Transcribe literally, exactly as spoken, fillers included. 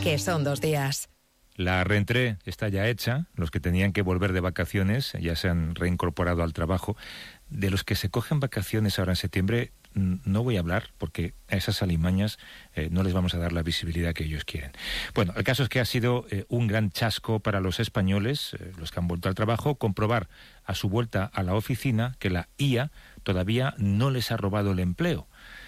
que son dos días. La reentrée está ya hecha. Los que tenían que volver de vacaciones ya se han reincorporado al trabajo. De los que se cogen vacaciones ahora en septiembre no voy a hablar porque a esas alimañas eh, no les vamos a dar la visibilidad que ellos quieren. Bueno, el caso es que ha sido eh, un gran chasco para los españoles, eh, los que han vuelto al trabajo, comprobar a su vuelta a la oficina que la I A todavía no les ha robado el empleo.